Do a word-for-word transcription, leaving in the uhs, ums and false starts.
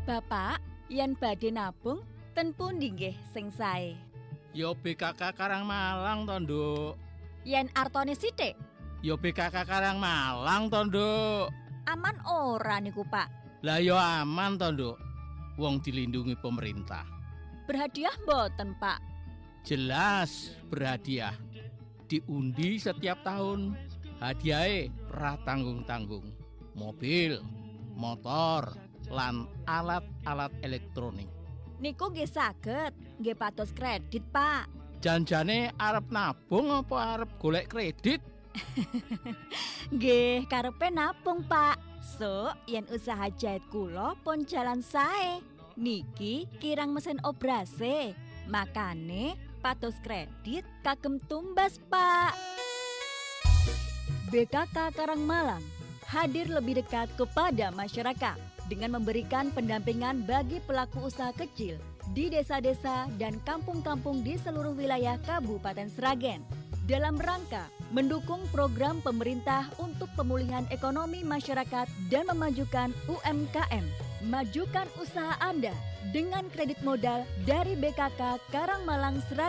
Bapak, yen badhe nabung ten pundi nggih sing sae? Yo B K K Karangmalang to, Nduk. Yen artone sithik, Yo B K K Karangmalang to, Nduk. aman ora niku, Pak? Lah yo aman to, Nduk. Wong dilindungi pemerintah. Berhadiah mboten, Pak? Jelas berhadiah. Diundi setiap tahun. Hadiahe ora tanggung-tanggung. Mobil, motor, lan alat-alat elektronik. Niku nggih saged, nggih pados kredit, Pak. Janjane arep nabung apa arep golek kredit? Nggih, karepe nabung, Pak. So, yen usaha jahit kula pun jalan sae. Niki kirang mesin obrase. Makane pados kredit kagem tumbas, Pak. B K K Karangmalang hadir lebih dekat kepada masyarakat dengan memberikan pendampingan bagi pelaku usaha kecil di desa-desa dan kampung-kampung di seluruh wilayah Kabupaten Sragen dalam rangka mendukung program pemerintah untuk pemulihan ekonomi masyarakat dan memajukan U M K M. Majukan usaha Anda dengan kredit modal dari B K K Karangmalang Sragen.